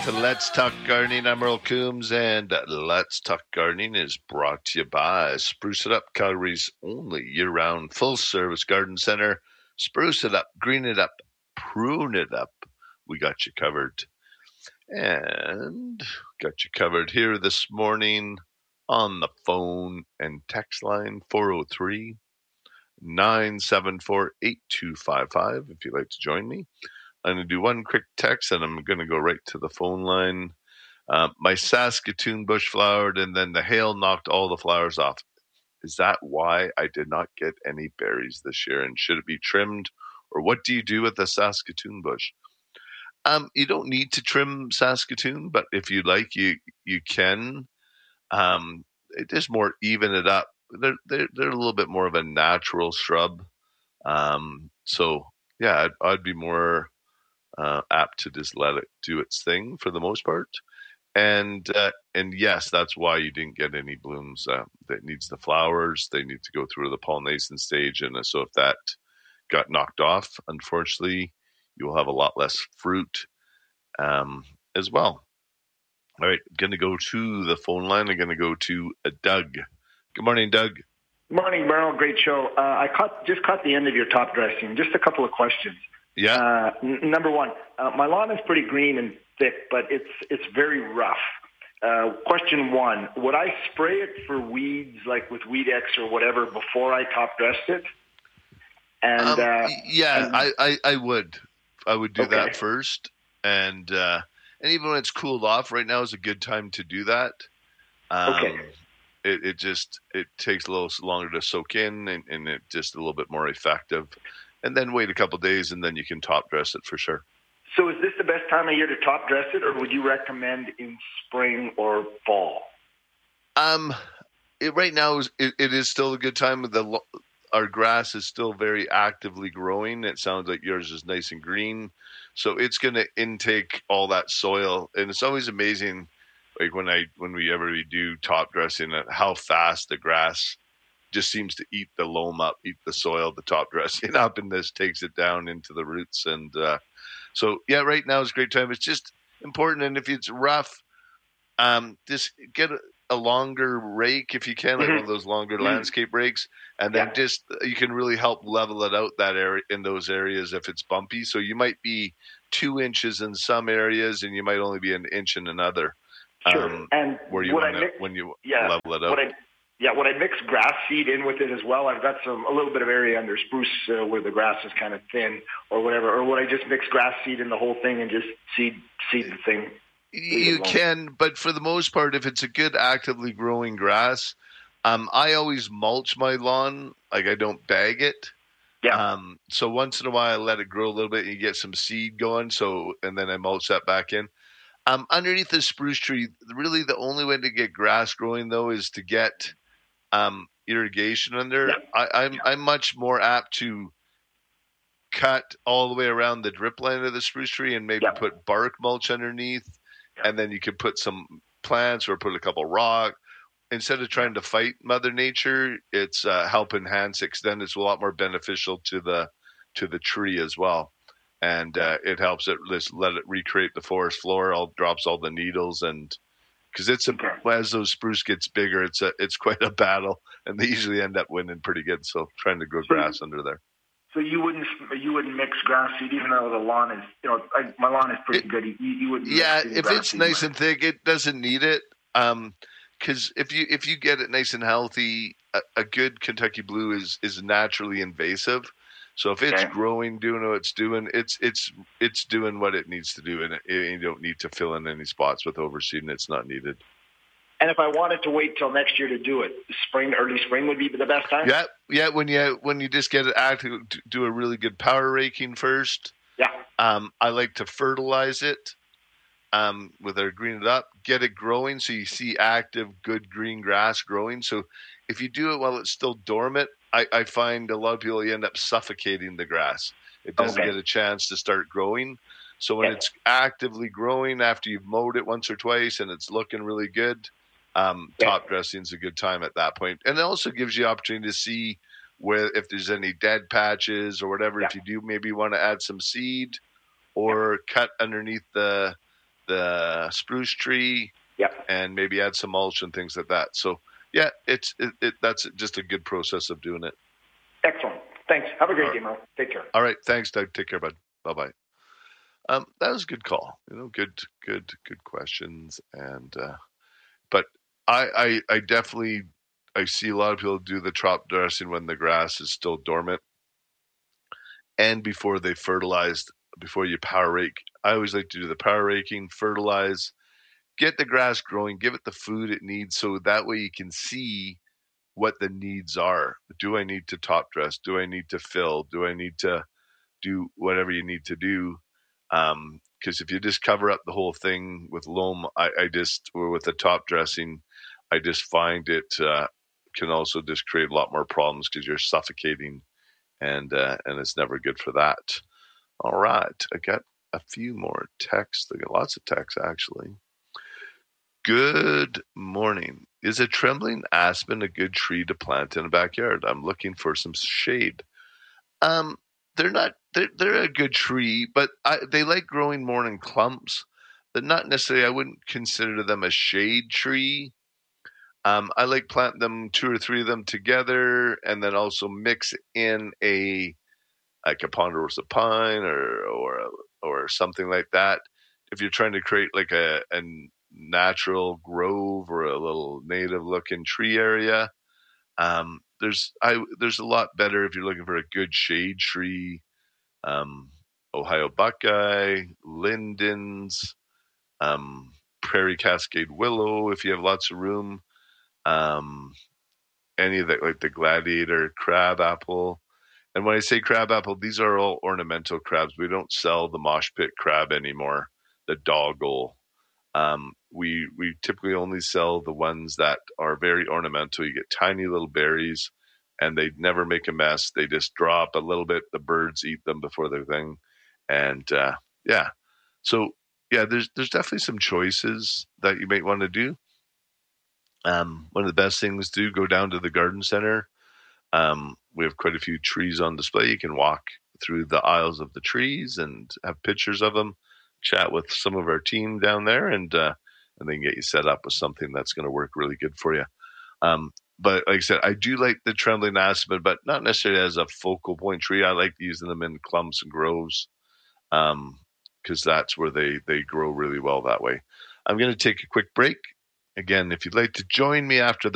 to Let's Talk Gardening. I'm Earl Coombs, and Let's Talk Gardening is brought to you by Spruce It Up, Calgary's only year-round full-service garden center. Spruce it up, green it up, prune it up. We got you covered. And got you covered here this morning on the phone and text line 403-974-8255 if you'd like to join me. I'm going to do one quick text, and I'm going to go right to the phone line. My Saskatoon bush flowered, and then the hail knocked all the flowers off. Is that why I did not get any berries this year? And should it be trimmed? Or what do you do with the Saskatoon bush? You don't need to trim Saskatoon, but if you like, you can. It just more even it up. They're a little bit more of a natural shrub. So yeah, I'd be more apt to just let it do its thing for the most part. And yes, that's why you didn't get any blooms. That needs the flowers. They need to go through the pollination stage, and so if that got knocked off, unfortunately, you will have a lot less fruit as well. All right, going to go to the phone line. I'm going to go to Doug. Good morning, Doug. Good morning, Merle. Great show. I just caught the end of your top dressing. Just a couple of questions. Yeah. Number one, my lawn is pretty green and thick, but it's very rough. Question one, would I spray it for weeds, like with Weed X or whatever, before I top dressed it? And I would. I would do Okay. that first, and even when it's cooled off, right now is a good time to do that. Okay. It takes a little longer to soak in, and it's just a little bit more effective. And then wait a couple of days, and then you can top dress it for sure. So is this the best time of year to top dress it, or would you recommend in spring or fall? Right now it is still a good time. Our grass is still very actively growing. It sounds like yours is nice and green, so it's going to intake all that soil. And it's always amazing, like when we do top dressing, how fast the grass just seems to eat the loam up, eat the soil, the top dressing up, and this takes it down into the roots. And so, yeah, right now is a great time. It's just important. And if it's rough, just get a longer rake if you can, like one of those longer landscape rakes, and then just you can really help level it out that area in those areas if it's bumpy. So you might be 2 inches in some areas, and you might only be an inch in another. Sure. And where you when you level it out. Would I mix grass seed in with it as well? I've got a little bit of area under spruce where the grass is kind of thin or whatever. Or would I just mix grass seed in the whole thing and just seed the thing? You can, but for the most part, if it's a good actively growing grass, I always mulch my lawn. Like I don't bag it. Yeah. So once in a while I let it grow a little bit and you get some seed going. And then I mulch that back in. Underneath the spruce tree, really the only way to get grass growing though is to get irrigation under. Yeah. I'm much more apt to cut all the way around the drip line of the spruce tree and maybe put bark mulch underneath, and then you could put some plants or put a couple rock. Instead of trying to fight Mother Nature, it's help enhance, extend. It's a lot more beneficial to the tree as well, and it helps it let it recreate the forest floor. Drops all the needles and. Because as those spruce gets bigger, it's quite a battle, and they usually end up winning pretty good. So trying to grow grass under there. So you wouldn't mix grass seed, even though the lawn is, my lawn is pretty good. You wouldn't. Yeah, if it's nice and thick, it doesn't need it. Because if you get it nice and healthy, a good Kentucky Blue is naturally invasive. So if it's growing, doing what it's doing, it's doing what it needs to do, and you don't need to fill in any spots with overseeding. It's not needed. And if I wanted to wait till next year to do it, early spring would be the best time. Yeah. When you just get it active, do a really good power raking first. Yeah. I like to fertilize it with our green it up, get it growing, so you see active, good green grass growing. So if you do it while it's still dormant, I find a lot of people end up suffocating the grass. It doesn't get a chance to start growing. So when it's actively growing after you've mowed it once or twice and it's looking really good, top dressing is a good time at that point. And it also gives you opportunity to see if there's any dead patches or whatever. If you do maybe want to add some seed or cut underneath the the spruce tree, and maybe add some mulch and things like that. So yeah, that's just a good process of doing it. Excellent. Thanks. Have a great day, Merle. Take care. All right. Thanks, Doug. Take care, bud. Bye-bye. That was a good call. Good questions. And but I definitely, I see a lot of people do the top dressing when the grass is still dormant and before they fertilized, before you power rake. I always like to do the power raking, fertilize, get the grass growing, give it the food it needs, so that way you can see what the needs are. Do I need to top dress? Do I need to fill? Do I need to do whatever you need to do? Because if you just cover up the whole thing with loam, or with the top dressing, I just find it can also just create a lot more problems because you're suffocating, and it's never good for that. All right, I got a few more texts. I got lots of texts actually. Good morning. Is a trembling aspen a good tree to plant in a backyard? I'm looking for some shade. They're not. They're a good tree, but they like growing more in clumps. They're not necessarily. I wouldn't consider them a shade tree. I like planting them, 2 or 3 of them together, and then also mix in like a ponderosa pine or something like that. If you're trying to create like a natural grove or a little native looking tree area, there's a lot better if you're looking for a good shade tree. Ohio buckeye, lindens, prairie cascade willow if you have lots of room, any of that, like the gladiator crab apple. And when I say crab apple, these are all ornamental crabs. We don't sell the mosh pit crab anymore, the doggle. We typically only sell the ones that are very ornamental. You get tiny little berries, and they never make a mess. They just drop a little bit. The birds eat them before their thing, and yeah. So yeah, there's definitely some choices that you might want to do. One of the best things to do, go down to the garden center. We have quite a few trees on display. You can walk through the aisles of the trees and have pictures of them. Chat with some of our team down there, and then get you set up with something that's going to work really good for you. But like I said, I do like the trembling aspen, but not necessarily as a focal point tree. I like using them in clumps and groves because that's where they grow really well that way. I'm going to take a quick break. Again, if you'd like to join me after the